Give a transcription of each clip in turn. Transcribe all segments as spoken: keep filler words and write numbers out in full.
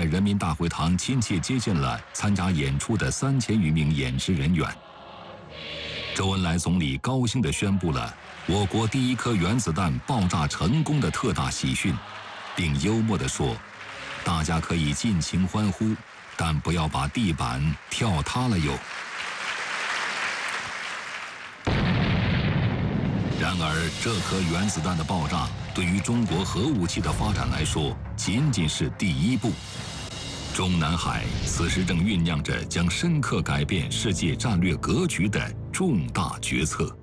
在人民大会堂亲切接见了参加演出的三千余名演职人员。周恩来总理高兴地宣布了我国第一颗原子弹爆炸成功的特大喜讯，并幽默地说：“大家可以尽情欢呼，但不要把地板跳塌了哟。”然而，这颗原子弹的爆炸对于中国核武器的发展来说，仅仅是第一步。中南海此时正酝酿着将深刻改变世界战略格局的重大决策。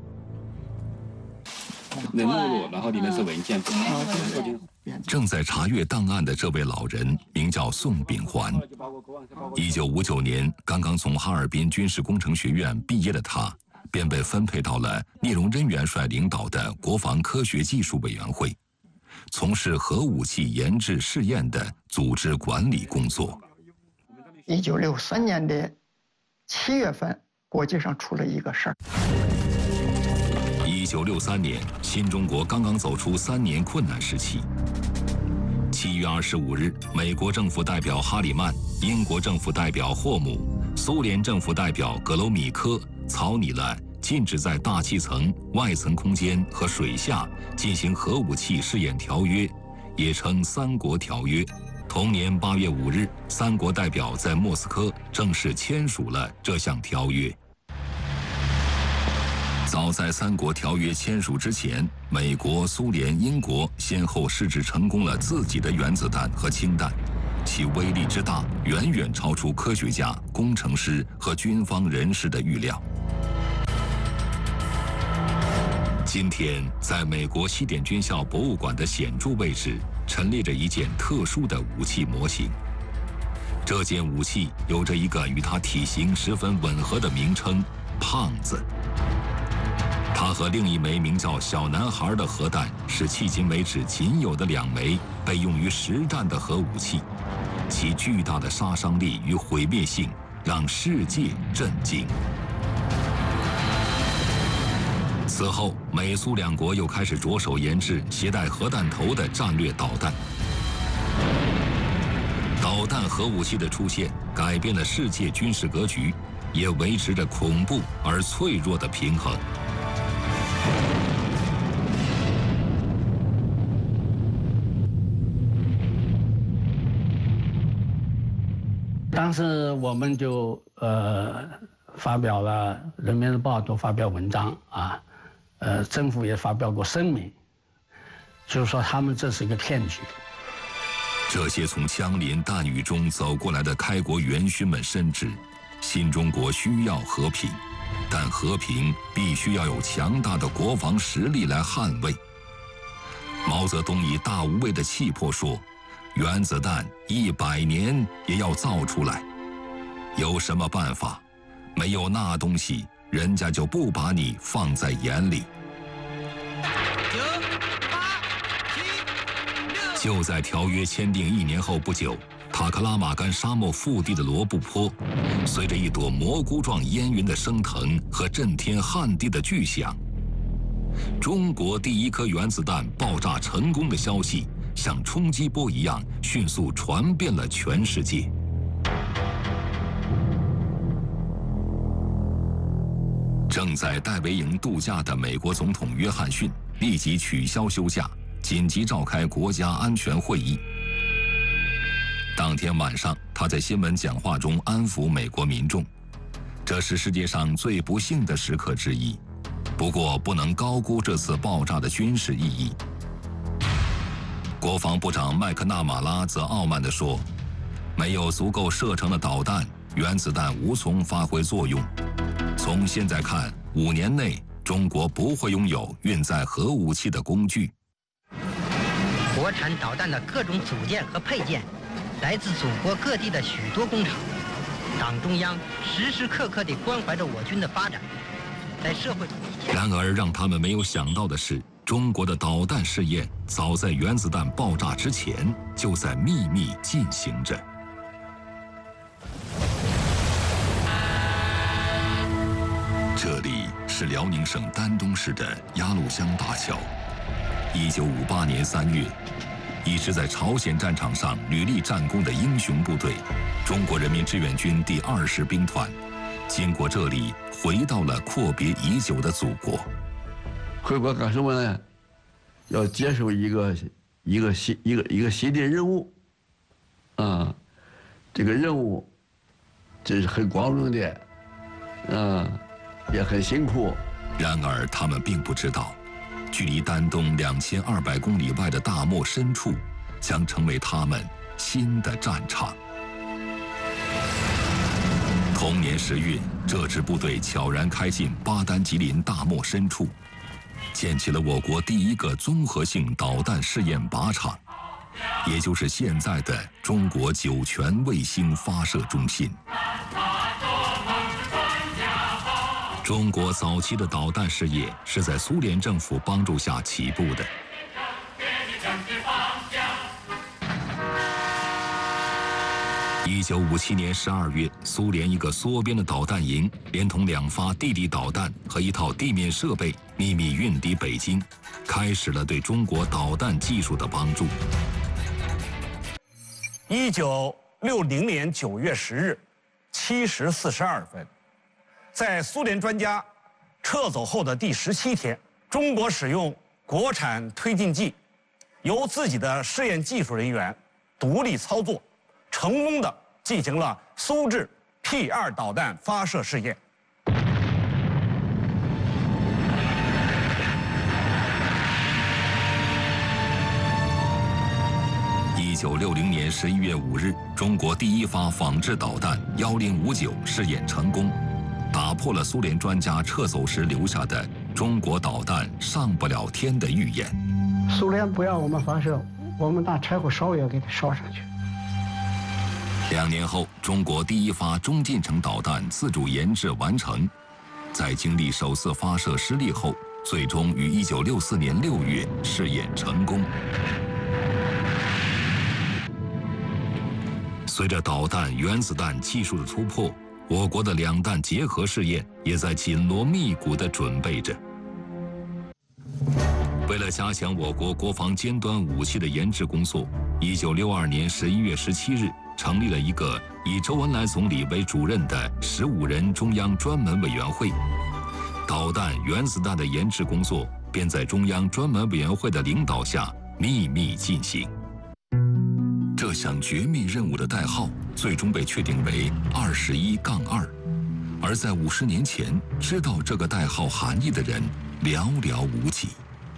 能目录，然后里面是文件。 正在查阅档案的这位老人名叫宋秉环。一九五九年，刚刚从哈尔滨军事工程学院毕业的他，便被分配到了聂荣臻元帅领导的国防科学技术委员会，从事核武器研制试验的组织管理工作。 一九六三年的七月份，国际上出了一个事儿。 一九六三年，新中国刚刚走出三年困难时期。七月二十五日，美国政府代表哈里曼、英国政府代表霍姆、苏联政府代表格罗米科草拟了禁止在大气层、外层空间和水下进行核武器试验条约，也称三国条约。同年八月五日，三国代表在莫斯科正式签署了这项条约。早在三国条约签署之前，美国、苏联、英国先后试制成功了自己的原子弹和氢弹，其威力之大，远远超出科学家、工程师和军方人士的预料。今天，在美国西点军校博物馆的显著位置，陈列着一件特殊的武器模型。这件武器有着一个与它体型十分吻合的名称——胖子。它和另一枚名叫“小男孩”的核弹是迄今为止仅有的两枚被用于实战的核武器，其巨大的杀伤力与毁灭性让世界震惊。此后，美苏两国又开始着手研制携带核弹头的战略导弹。导弹核武器的出现，改变了世界军事格局，也维持着恐怖而脆弱的平衡。 当时我们就呃发表了《人民日报》都发表文章啊，呃政府也发表过声明，就是说他们这是一个骗局。 这些从枪林弹雨中走过来的开国元勋们深知，新中国需要和平，但和平必须要有强大的国防实力来捍卫。毛泽东以大无畏的气魄说：“原子弹一百年也要造出来，有什么办法？没有那东西，人家就不把你放在眼里。”就在条约签订一年后不久，塔克拉玛干沙漠腹地的罗布泊，随着一朵蘑菇状烟云的升腾和震天撼地的巨响，中国第一颗原子弹爆炸成功的消息像冲击波一样迅速传遍了全世界。正在戴维营度假的美国总统约翰逊立即取消休假，紧急召开国家安全会议。当天晚上，他在新闻讲话中安抚美国民众，这是世界上最不幸的时刻之一，不过不能高估这次爆炸的军事意义。国防部长麦克纳马拉则傲慢地说：“没有足够射程的导弹，原子弹无从发挥作用。从现在看，五年内中国不会拥有运载核武器的工具。” 国产导弹的各种组件和配件，来自祖国各地的许多工厂。党中央时时刻刻地关怀着我军的发展，在社会主义。 然而，让他们没有想到的是，中国的导弹试验早在原子弹爆炸之前就在秘密进行着。这里是辽宁省丹东市的鸭绿乡大桥。一九五八年三月， 一支在朝鲜战场上屡立战功的英雄部队——中国人民志愿军第二十兵团，经过这里，回到了阔别已久的祖国。 回国干什么呢？要接受一个一个新一个一个新的任务，啊，这个任务，这是很光荣的，啊，也很辛苦。 然而，他们并不知道，距离丹东两千二百公里外的大漠深处，将成为他们新的战场。同年十月，这支部队悄然开进巴丹吉林大漠深处，建起了我国第一个综合性导弹试验靶场，也就是现在的中国酒泉卫星发射中心。中国早期的导弹事业是在苏联政府帮助下起步的。一九五七年十二月，苏联一个缩编的导弹营，连同两发地地导弹和一套地面设备，秘密运抵北京，开始了对中国导弹技术的帮助。 一九六零年九月十日七时四十二分。在苏联专家撤走后的第十七天，中国使用国产推进剂，由自己的试验技术人员独立操作，成功的进行了苏制 P 二导弹发射试验。 一九六零年十一月五日，中国第一发仿制导弹幺零五九试验成功。打破了苏联专家撤走时留下的中国导弹上不了天的预言。 苏联不让我们发射，我们拿柴火烧也给它烧上去。 两年后，中国第一发中近程导弹自主研制完成，在经历首次发射失利后，最终于一九六四年六月试验成功。随着导弹、原子弹技术的突破，我国的两弹结合试验也在紧锣密鼓地准备着。为了加强我国国防尖端武器的研制工作，一九六二年十一月十七日，成立了一个以周恩来总理为主任的十五人中央专门委员会。导弹、原子弹的研制工作便在中央专门委员会的领导下秘密进行。这项绝密任务的代号最终被确定为二十一杠二，而在五十年前，知道这个代号含义的人寥寥无几。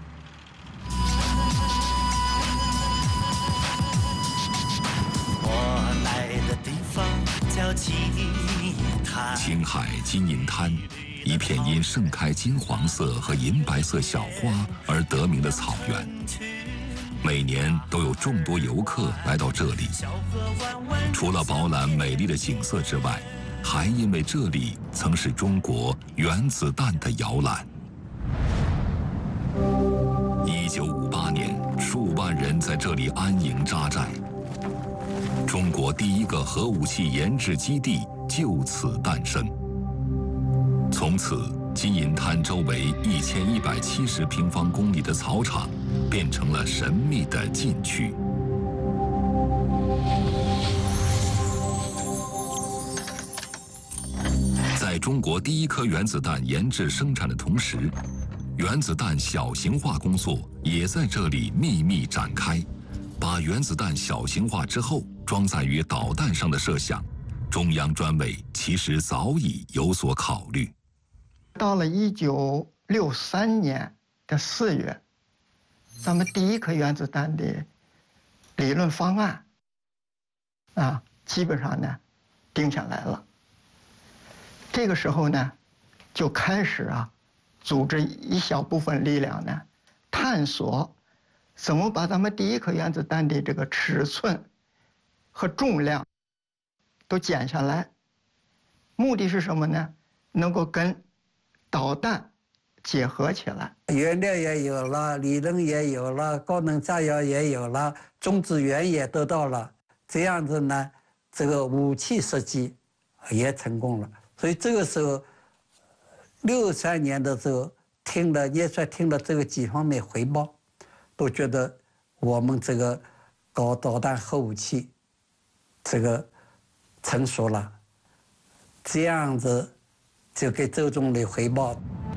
我来的地方叫金银滩， 青海金银滩，一片因盛开金黄色和银白色小花而得名的草原。每年都有众多游客来到这里，除了饱览美丽的景色之外，还因为这里曾是中国原子弹的摇篮。一九五八年，数万人在这里安营扎寨，中国第一个核武器研制基地就此诞生。从此，金银滩周围一千一百七十平方公里的草场变成了神秘的禁区。在中国第一颗原子弹研制生产的同时，原子弹小型化工作也在这里秘密展开。把原子弹小型化之后装载于导弹上的设想，中央专委其实早已有所考虑。 到了一九六三年的四月，咱们第一颗原子弹的理论方案啊，基本上呢定下来了。这个时候呢，就开始啊，组织一小部分力量呢，探索怎么把咱们第一颗原子弹的这个尺寸和重量都减下来。目的是什么呢？能够跟导弹结合起来。 原料也有了，理论也有了，高能炸药也有了，种子源也得到了，这样子呢，这个武器设计也成功了。所以这个时候，六三年的时候，听了叶帅听了这个几方面汇报，都觉得我们这个搞导弹核武器，这个成熟了，这样子就给周总理汇报。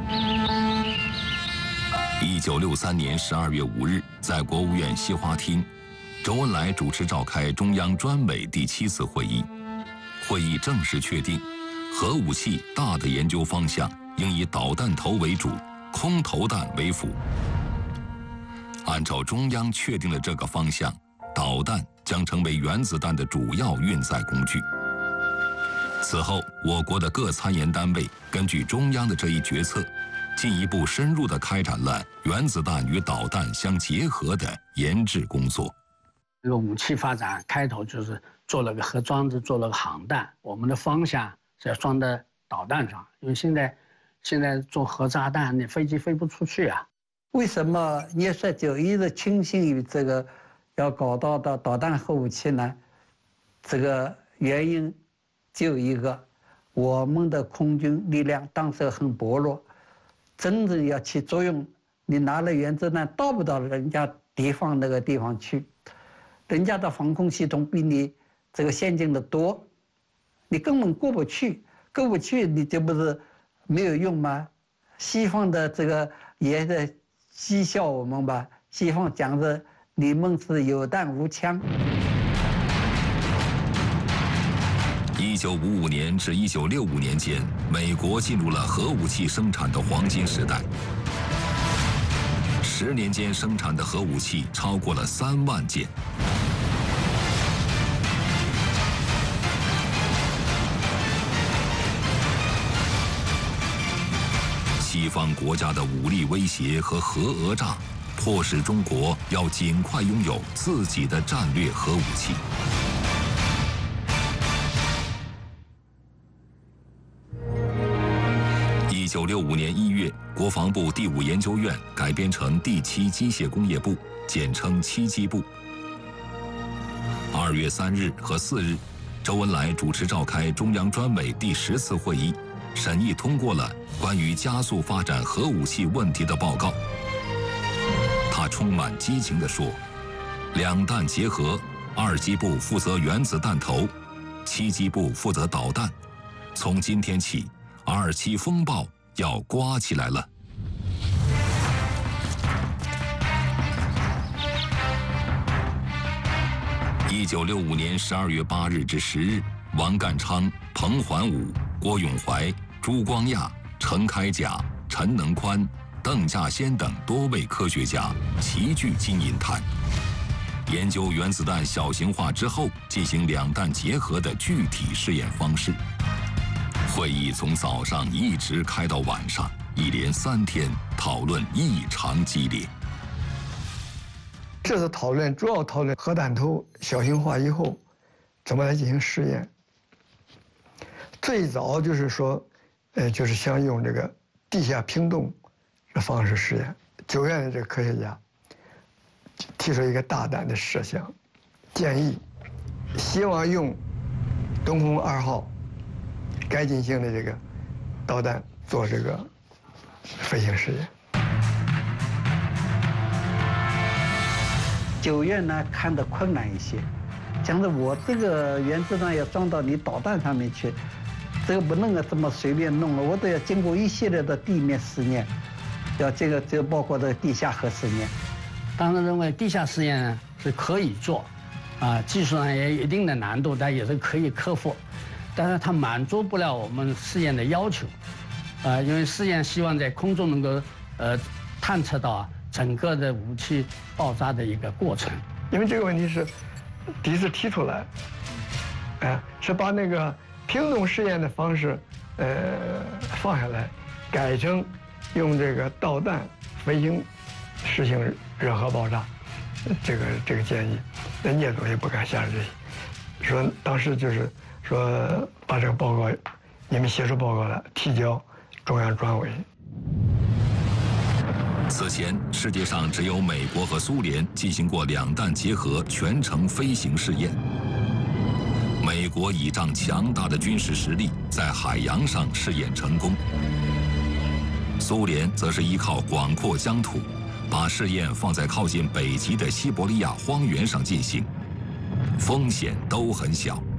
一九六三年十二月五日，在国务院西花厅，周恩来主持召开中央专委第七次会议。会议正式确定，核武器大的研究方向应以导弹头为主，空投弹为辅。按照中央确定的这个方向，导弹将成为原子弹的主要运载工具。此后，我国的各参研单位根据中央的这一决策，进一步深入地开展了原子弹与导弹相结合的研制工作。 这个武器发展开头就是做了个核装置，做了个航弹，我们的方向是要装在导弹上，因为现在现在做核炸弹，你飞机飞不出去啊。 为什么聂帅就一直倾心于这个要搞到的导弹核武器呢？这个原因就一个，我们的空军力量当时很薄弱，真正要起作用，你拿了原子弹到不到人家敌方那个地方去，人家的防空系统比你这个先进的多，你根本过不去，过不去你这不是没有用吗？西方的这个也在讥笑我们吧，西方讲着你们是有弹无枪。 一九五五年至一九六五年间，美国进入了核武器生产的黄金时代。十年间生产的核武器超过了三万件。西方国家的武力威胁和核讹诈，迫使中国要尽快拥有自己的战略核武器。一九六五年一月，国防部第五研究院改编成第七机械工业部，简称七机部。二月三日和四日，周恩来主持召开中央专委第十次会议，审议通过了关于加速发展核武器问题的报告。他充满激情地说：“两弹结合，二机部负责原子弹头，七机部负责导弹。从今天起，二七风暴要刮起来了。”一九六五年十二月八日至十日，王淦昌、彭桓武、郭永怀、朱光亚、程开甲、陈能宽、邓稼先等多位科学家齐聚金银潭，研究原子弹小型化之后进行两弹结合的具体试验方式。会议从早上一直开到晚上，一连三天，讨论异常激烈。 这次讨论主要讨论核弹头小型化以后怎么来进行试验。最早就是说，呃，就是想用这个地下平动的方式实验。九院的这个科学家提出一个大胆的设想，建议希望用东风二号改进型的这个导弹做这个飞行试验。 九院呢看得困难一些，讲着我这个原子弹要装到你导弹上面去，这个不能够这么随便弄了，我都要经过一系列的地面试验，要这个这个包括这个地下核试验。 当然认为地下试验是可以做，啊，技术上也有一定的难度，但也是可以克服，但是它满足不了我们试验的要求，啊，因为试验希望在空中能够呃探测到啊整个的武器爆炸的一个过程。 因为这个问题是第一次提出来，哎，是把那个平动试验的方式，呃，放下来，改成用这个导弹飞行实行热核爆炸，这个这个建议，那聂总也不敢下这，说当时就是说把这个报告，你们写出报告来提交中央专委。 此前，世界上只有美国和苏联进行过两弹结合全程飞行试验。美国倚仗强大的军事实力，在海洋上试验成功；苏联则是依靠广阔疆土， 把试验放在靠近北极的西伯利亚荒原上进行，风险都很小。